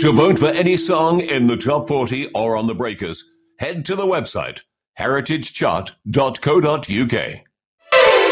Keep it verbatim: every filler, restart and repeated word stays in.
To vote for any song in the Top forty or on the Breakers, head to the website heritage chart dot co dot uk.